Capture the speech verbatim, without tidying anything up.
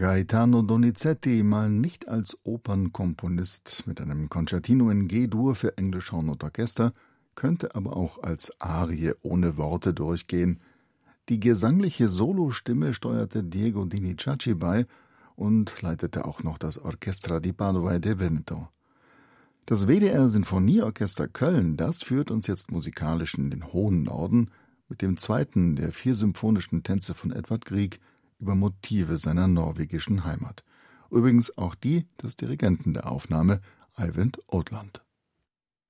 Gaetano Donizetti, mal nicht als Opernkomponist mit einem Concertino in G-Dur für Englischhorn und Orchester, könnte aber auch als Arie ohne Worte durchgehen. Die gesangliche Solostimme steuerte Diego Dinizacci bei und leitete auch noch das Orchestra di Padova e del Veneto. Das W D R Sinfonieorchester Köln, das führt uns jetzt musikalisch in den hohen Norden mit dem zweiten der vier symphonischen Tänze von Edvard Grieg über Motive seiner norwegischen Heimat. Übrigens auch die des Dirigenten der Aufnahme, Eivind Odland.